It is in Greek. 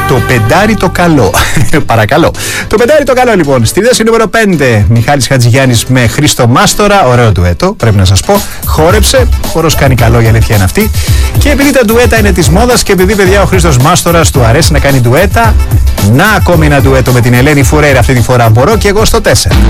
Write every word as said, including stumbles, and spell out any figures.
Το πεντάρι το καλό. Παρακαλώ. Το πεντάρι το καλό λοιπόν. Στη θέση νούμερο πέντε, Μιχάλης Χατζηγιάννης με Χρήστο Μάστορα. Ωραίο ντουέτο, πρέπει να σας πω. Χόρεψε. Χορός κάνει καλό, η αλήθεια είναι αυτή. Και επειδή τα ντουέτα είναι της μόδας και επειδή, παιδιά, ο Χρήστος Μάστορας του αρέσει να κάνει ντουέτα, να ακόμη ένα ντουέτο με την Ελένη Φουρέιρα αυτή τη φορά. Μπορώ και εγώ στο τέσσερα.